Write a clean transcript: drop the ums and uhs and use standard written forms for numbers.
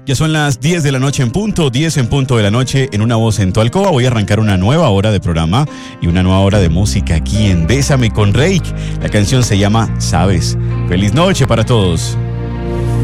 Ya son las 10 de la noche en punto, 10 en punto de la noche en Una Voz en tu Alcoba. Voy a arrancar una nueva hora de programa y una nueva hora de música aquí en Bésame con Reik. La canción se llama Sabes. Feliz noche para todos.